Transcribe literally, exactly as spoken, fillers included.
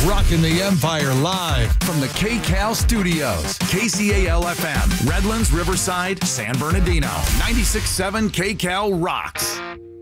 Rocking the Empire live from the K C A L studios. K C A L F M, Redlands, Riverside, San Bernardino. ninety-six point seven K C A L rocks.